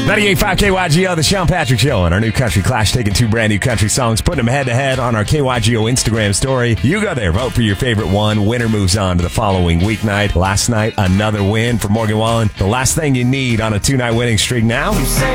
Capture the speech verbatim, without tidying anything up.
ninety-eight point five K Y G O, the Sean Patrick Show, and our new country clash, taking two brand new country songs, putting them head to head on our K Y G O Instagram story. You go there, vote for your favorite one. Winner moves on to the following weeknight. Last night, another win for Morgan Wallen. The last thing you need on a two-night winning streak now.